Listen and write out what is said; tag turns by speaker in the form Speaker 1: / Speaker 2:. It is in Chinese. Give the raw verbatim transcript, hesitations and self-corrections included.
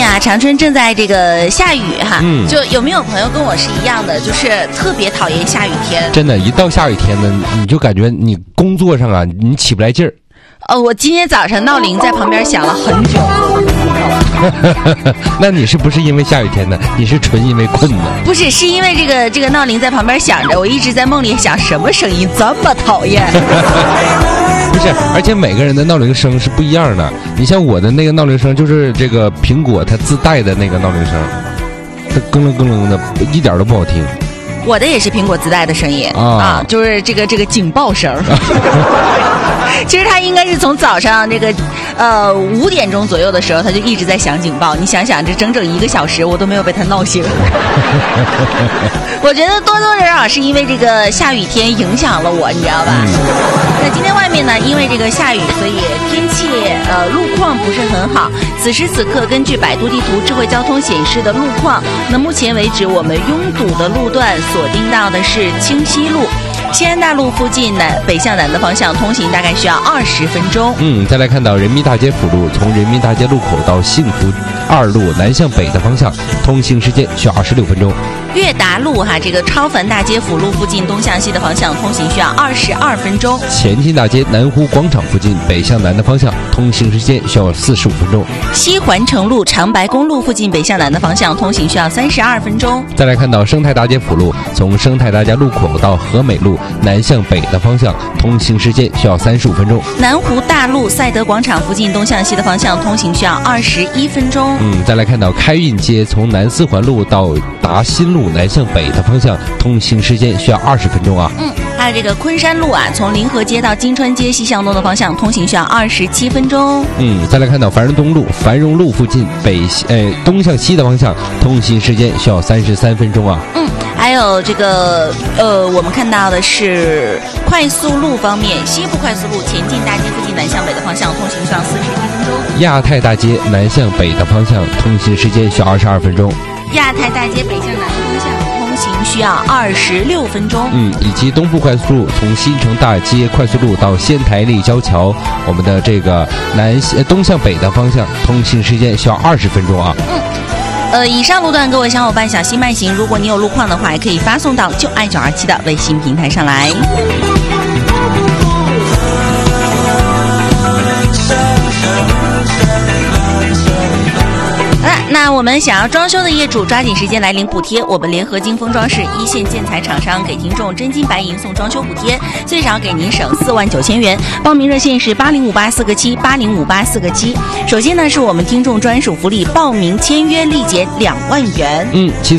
Speaker 1: 啊，长春正在这个下雨哈，嗯，就有没有朋友跟我是一样的，就是特别讨厌下雨天？
Speaker 2: 真的，一到下雨天呢，你就感觉你工作上啊，你起不来劲儿。
Speaker 1: 呃，我今天早上闹铃在旁边响了很久。
Speaker 2: 那你是不是因为下雨天呢？你是纯因为困呢？
Speaker 1: 不是，是因为这个这个闹铃在旁边响着，我一直在梦里想，什么声音这么讨厌？
Speaker 2: 不是，而且每个人的闹铃声是不一样的。你像我的那个闹铃声，就是这个苹果它自带的那个闹铃声，它咯楞咯楞的，一点都不好听。
Speaker 1: 我的也是苹果自带的声音 啊, 啊，就是这个这个警报声。其实它应该是从早上这个呃五点钟左右的时候，它就一直在响警报。你想想，这整整一个小时我都没有被它闹醒。我觉得多多少少是因为这个下雨天影响了我，你知道吧？那今天外面呢，因为这个下雨，所以天气呃路况不是很好。此时此刻，根据百度地图智慧交通显示的路况，那目前为止我们拥堵的路段锁定到的是清西路。西安大路附近南北向南的方向通行大概需要二十分钟。
Speaker 2: 嗯，再来看到人民大街辅路，从人民大街路口到幸福二路南向北的方向，通行时间需要二十六分钟。
Speaker 1: 悦达路哈，这个超凡大街辅路附近东向西的方向通行需要二十二分钟。
Speaker 2: 前进大街南湖广场附近北向南的方向通行时间需要四十五分钟。
Speaker 1: 西环城路长白公路附近北向南的方向通行需要三十二分钟。
Speaker 2: 再来看到生态大街辅路，从生态大街路口到和美路南向北的方向通行时间需要三十五分钟。
Speaker 1: 南湖大路赛德广场附近东向西的方向通行需要二十一分钟。
Speaker 2: 嗯，再来看到开运街，从南四环路到达新路南向北的方向通行时间需要二十分钟啊。
Speaker 1: 嗯，还有这个昆山路啊，从临河街到金川街西向东的方向通行需要二十七分钟。
Speaker 2: 嗯，再来看到繁荣东路繁荣路附近北呃东向西的方向通行时间需要三十三分钟啊。
Speaker 1: 嗯，还有这个呃我们看到的是快速路方面，西部快速路前进大街附近南向北的方向通行需要四十一分钟。
Speaker 2: 亚太大街南向北的方向通行时间需要二十二分钟。
Speaker 1: 亚太大街北向南的方向通行需要二十六分钟。
Speaker 2: 嗯，以及东部快速路从新城大街快速路到仙台立交桥，我们的这个南东向北的方向通行时间需要二十分钟啊。
Speaker 1: 嗯。呃，以上路段各位小伙伴小心慢行，如果你有路况的话，也可以发送到就爱九二七的微信平台上来。那我们想要装修的业主抓紧时间来领补贴，我们联合金丰装饰一线建材厂商给听众真金白银送装修补贴，最少给您省四万九千元。报名热线是八零五八四个七八零五八四个七。首先呢，是我们听众专属福利，报名签约立减两万元。
Speaker 2: 嗯，其